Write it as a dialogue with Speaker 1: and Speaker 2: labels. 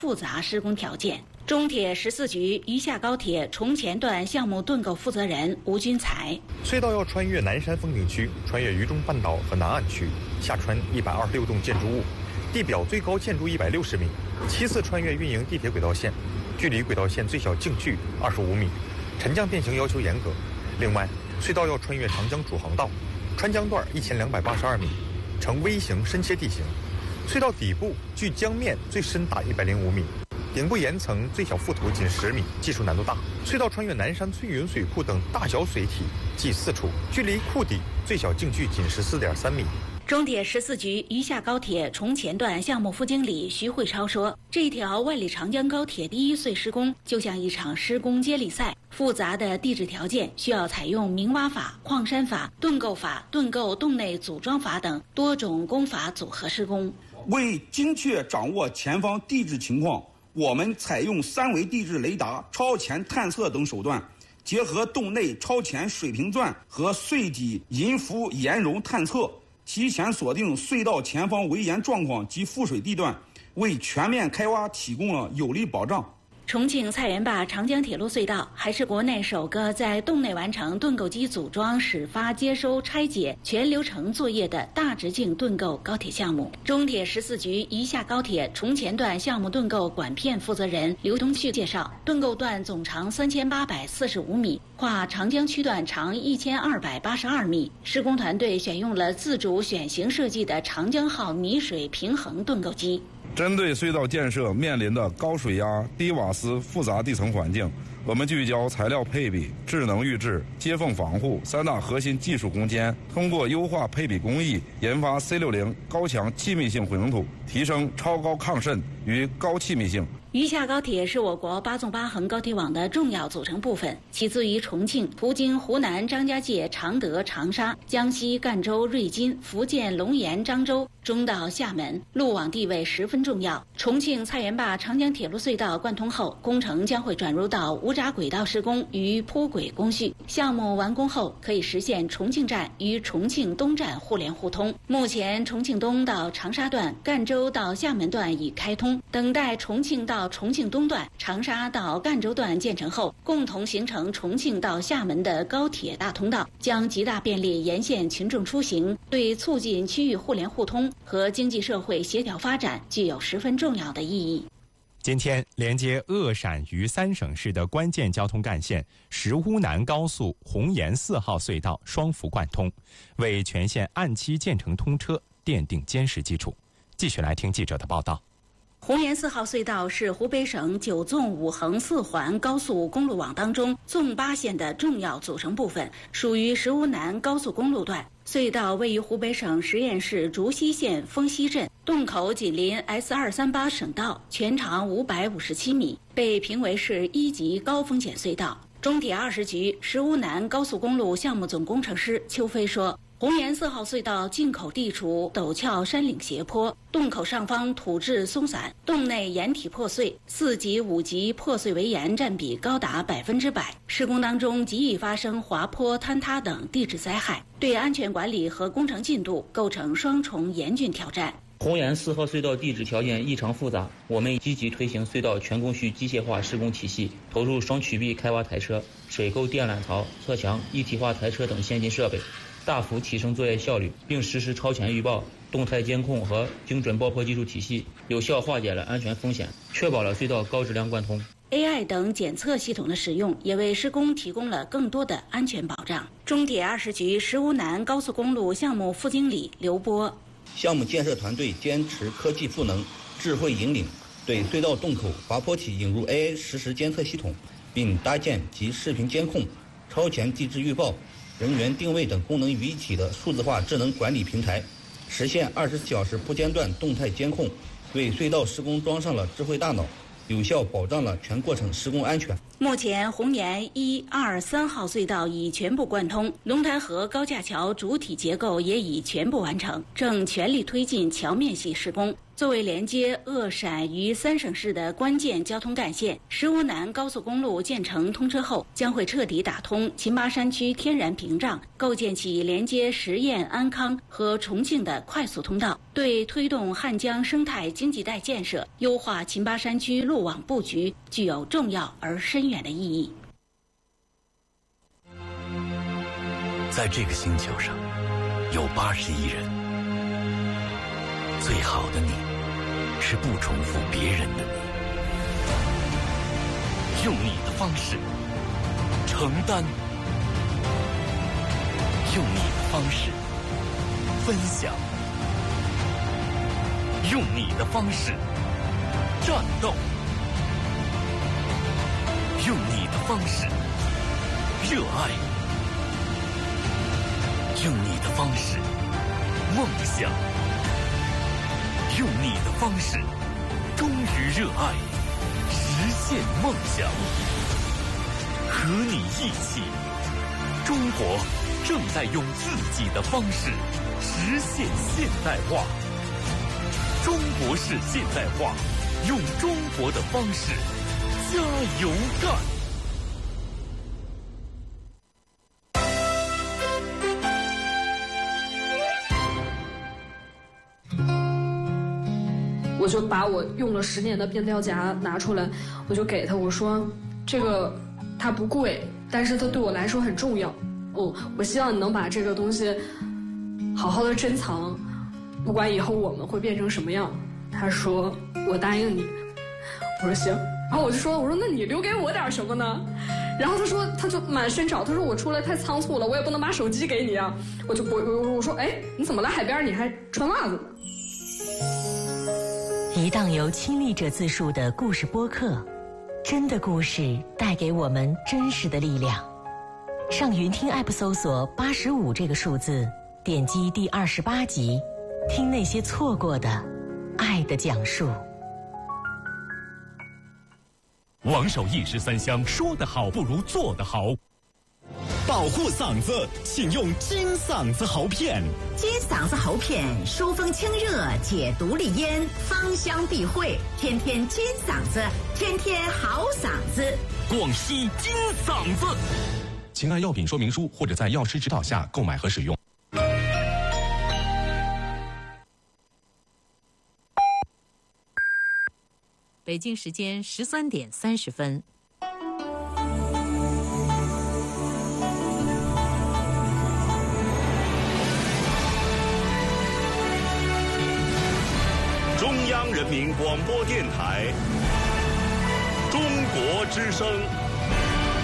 Speaker 1: 复杂施工条件。中铁14局余下高铁崇前段项目盾构负责人吴军才：
Speaker 2: 隧道要穿越南山风景区，穿越渝中半岛和南岸区，下穿126栋建筑物，地表最高建筑160米，7次穿越运营地铁轨道线，距离轨道线最小径距25米，沉降变形要求严格。另外，隧道要穿越长江主航道，穿江段1282米，呈 V 型深切地形。隧道底部距江面最深达105米，顶部岩层最小覆土仅10米，技术难度大。隧道穿越南山翠云水库等大小水体计4处，距离库底最小径距仅14.3米。
Speaker 1: 中铁14局余下高铁崇前段项目副经理徐慧超说，这条万里长江高铁第1隧施工就像一场施工接力赛，复杂的地质条件需要采用明挖法、矿山法、盾构法、盾构洞内组装法等多种工法组合施工。
Speaker 3: 为精确掌握前方地质情况，我们采用3维地质雷达、超前探测等手段，结合洞内超前水平钻和隧底银浮岩溶探测，提前锁定隧道前方围岩状况及覆水地段，为全面开挖提供了有力保障。
Speaker 1: 重庆菜园坝长江铁路隧道还是国内首个在洞内完成盾构机组装、始发、接收、拆解全流程作业的大直径盾构高铁项目。中铁14局余下高铁崇前段项目盾构管片负责人刘东旭介绍，盾构段总长3845米，跨长江区段长1282米。施工团队选用了自主选型设计的长江号泥水平衡盾构机。
Speaker 4: 针对隧道建设面临的高水压、低瓦斯复杂地层环境，我们聚焦材料配比、智能预制、接缝防护3大核心技术攻坚，通过优化配比工艺，研发 C60 高强气密性混凝土，提升超高抗渗与高气密性。
Speaker 1: 余下高铁是我国8纵8横高铁网的重要组成部分，起自于重庆，途经湖南张家界、常德、长沙，江西赣州、瑞金，福建龙岩、漳州，中到厦门，路网地位十分重要。重庆菜园坝长江铁路隧道贯通后，工程将会转入到无闸轨道施工与铺轨工序。项目完工后，可以实现重庆站与重庆东站互联互通。目前，重庆东到长沙段、赣州到厦门段已开通，等待重庆到重庆东段、长沙到赣州段建成后，共同形成重庆到厦门的高铁大通道，将极大便利沿线群众出行，对促进区域互联互通和经济社会协调发展具有十分重要的意义。
Speaker 5: 今天，连接鄂陕渝3省市的关键交通干线石乌南高速红岩4号隧道双幅贯通，为全线按期建成通车奠定坚实基础。继续来听记者的报道。
Speaker 1: 红岩4号隧道是湖北省9纵5横4环高速公路网当中纵8线的重要组成部分，属于石乌南高速公路段。隧道位于湖北省十堰市竹溪县丰溪镇，洞口紧邻 S238 省道，全长557米，被评为是1级高风险隧道。中铁20局石乌南高速公路项目总工程师邱飞说，红岩4号隧道进口地处陡峭山岭斜坡，洞口上方土质松散，洞内岩体破碎，4级、5级破碎围岩占比高达100%。施工当中极易发生滑坡、坍塌等地质灾害，对安全管理和工程进度构成双重严峻挑战。
Speaker 6: 红岩4号隧道地质条件异常复杂，我们积极推行隧道全工序机械化施工体系，投入双曲臂开挖台车、水沟电缆槽、侧墙一体化台车等先进设备，大幅提升作业效率，并实施超前预报、动态监控和精准爆破技术体系，有效化解了安全风险，确保了隧道高质量贯通。
Speaker 1: AI 等检测系统的使用也为施工提供了更多的安全保障。中铁20局石乌南高速公路项目副经理刘波，
Speaker 7: 项目建设团队坚持科技赋能、智慧引领，对隧道洞口滑坡体引入 AI 实时监测系统，并搭建集视频监控、超前地质预报、人员定位等功能于一体的数字化智能管理平台，实现24小时不间断动态监控，为隧道施工装上了智慧大脑，有效保障了全过程施工安全。
Speaker 1: 目前红岩1、2、3号隧道已全部贯通，龙潭河高架桥主体结构也已全部完成，正全力推进桥面系施工。 作为连接鄂陕渝3省市的关键交通干线，石湖南高速公路建成通车后，将会彻底打通秦巴山区天然屏障，构建起连接十堰、安康和重庆的快速通道，对推动汉江生态经济带建设、优化秦巴山区路网布局具有重要而深远的意义。
Speaker 8: 在这个星球上，有80亿人，最好的你是不重复别人的你，用你的方式承担，用你的方式分享，用你的方式战斗，用你的方式热爱，用你的方式梦想，用你的方式忠于热爱，实现梦想。和你一起，中国正在用自己的方式实现现代化。中国式现代化，用中国的方式加油干。
Speaker 9: 我就把我用了10年的变调夹拿出来，我就给他，我说这个它不贵，但是它对我来说很重要。我希望你能把这个东西好好的珍藏，不管以后我们会变成什么样。他说我答应你。我说行。然后我说那你留给我点什么呢？然后他就满身找，他说我出来太仓促了，我也不能把手机给你啊。我说哎，你怎么来海边你还穿袜子呢？
Speaker 10: 一档由亲历者自述的故事播客，真的故事带给我们真实的力量。上云听 App 搜索85这个数字，点击第28集，听那些错过的爱的讲述。
Speaker 8: 王守义13香，说得好不如做得好。
Speaker 11: 保护嗓子，请用金嗓子喉片。
Speaker 12: 金嗓子喉片，疏风清热，解毒利咽，芳香避秽，天天金嗓子，天天好嗓子。
Speaker 8: 广西金嗓子，请按药品说明书或者在药师指导下购买和使用。
Speaker 13: 北京时间13点30分。
Speaker 11: 中央人民广播电台，中国之声。